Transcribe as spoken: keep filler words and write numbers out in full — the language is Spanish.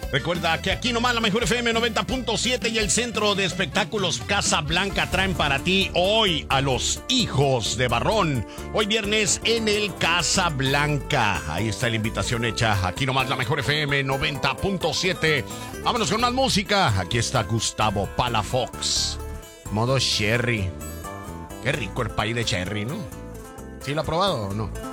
Recuerda que aquí nomás la mejor F M noventa punto siete y el Centro de Espectáculos Casa Blanca traen para ti hoy a los hijos de Barrón. Hoy viernes en el Casa Blanca. Ahí está la invitación hecha. Aquí nomás la mejor F M noventa punto siete. Vámonos con más música. Aquí está Gustavo Palafox. Modo Cherry. Qué rico el país de Cherry, ¿no? ¿Sí lo ha probado o no?